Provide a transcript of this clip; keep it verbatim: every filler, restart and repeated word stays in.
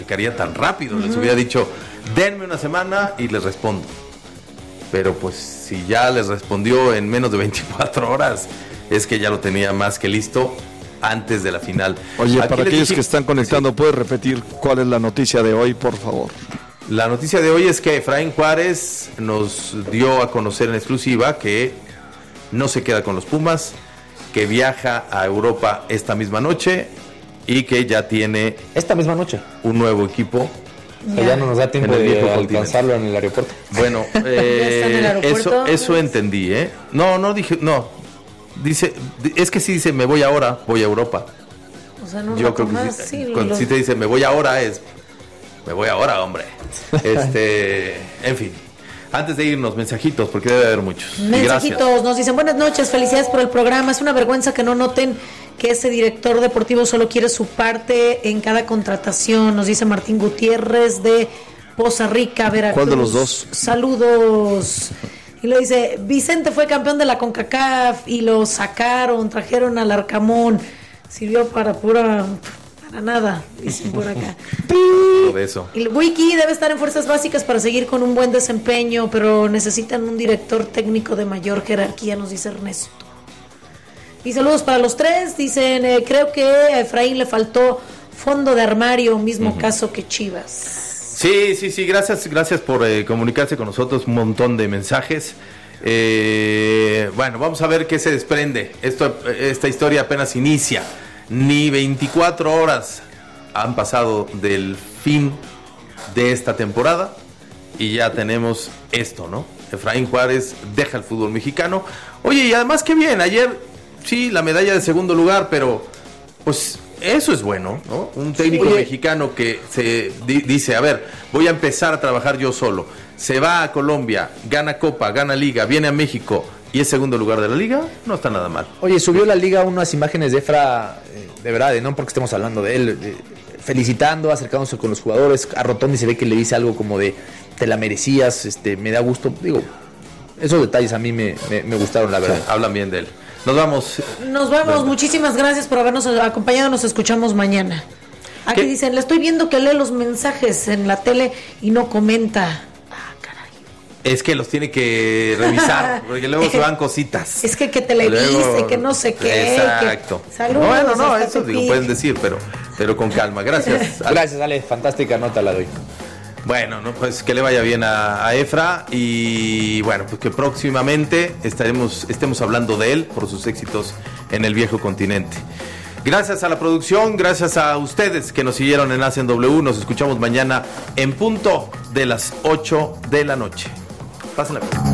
clasificaría tan rápido. Uh-huh. Les hubiera dicho, denme una semana y les respondo. Pero pues si ya les respondió en menos de veinticuatro horas, es que ya lo tenía más que listo antes de la final. Oye, Aquí para aquellos dije... que están conectando, sí. ¿Puedes repetir cuál es la noticia de hoy, por favor? La noticia de hoy es que Efraín Juárez nos dio a conocer en exclusiva que no se queda con los Pumas, que viaja a Europa esta misma noche y que ya tiene esta misma noche un nuevo equipo. Ya, ya no nos da tiempo de alcanzarlo en el aeropuerto. Bueno, eh, el aeropuerto? eso eso entendí, ¿eh? No, no dije, no. Dice, es que si dice me voy ahora, voy a Europa. O sea, no Yo creo que si, sí, cuando lo... si te dice me voy ahora es me voy ahora, hombre. Este, en fin. Antes de irnos, mensajitos, porque debe haber muchos. Mensajitos, gracias. Nos dicen, buenas noches, felicidades por el programa. Es una vergüenza que no noten que ese director deportivo solo quiere su parte en cada contratación. Nos dice Martín Gutiérrez de Poza Rica, Veracruz. ¿Cuál de los dos? Saludos. Y le dice, Vicente fue campeón de la CONCACAF y lo sacaron, trajeron al Arcamón. Sirvió para pura... para nada, dicen por acá. De eso. El Wiki debe estar en fuerzas básicas para seguir con un buen desempeño, pero necesitan un director técnico de mayor jerarquía, nos dice Ernesto. Y saludos para los tres, dicen, eh, creo que a Efraín le faltó fondo de armario, mismo uh-huh. caso que Chivas. Sí, sí, sí, gracias, gracias por eh, comunicarse con nosotros, un montón de mensajes. Eh, bueno, vamos a ver qué se desprende. Esto, esta historia apenas inicia. Ni veinticuatro horas han pasado del fin de esta temporada y ya tenemos esto, ¿no? Efraín Juárez deja el fútbol mexicano. Oye, y además qué bien, ayer sí, la medalla de segundo lugar, pero pues eso es bueno, ¿no? Un técnico sí, mexicano que se di- dice, a ver, voy a empezar a trabajar yo solo. Se va a Colombia, gana Copa, gana Liga, viene a México y es segundo lugar de la Liga, no está nada mal. Oye, subió la Liga unas imágenes de Efra, eh, de verdad, de, no porque estemos hablando de él, eh, felicitando, acercándose con los jugadores. A Rotondi se ve que le dice algo como de, te la merecías, este, me da gusto. Digo, esos detalles a mí me, me, me gustaron, la verdad. Sí, hablan bien de él. Nos vamos. Nos vamos, bueno. Muchísimas gracias por habernos acompañado, nos escuchamos mañana. Aquí ¿Qué? Dicen, le estoy viendo que lee los mensajes en la tele y no comenta. Es que los tiene que revisar, porque luego se van cositas. Es que que televise, luego, que no sé qué. Exacto. Que, saludos. Bueno, no, eso digo, pueden decir, pero, pero con calma. Gracias. Ale. Gracias, Ale. Fantástica nota la doy. Bueno, no, pues que le vaya bien a, a Efra y bueno, pues que próximamente estaremos, estemos hablando de él por sus éxitos en el viejo continente. Gracias a la producción, gracias a ustedes que nos siguieron en Hacen W. Nos escuchamos mañana en punto de las ocho de la noche. Pásenla bien.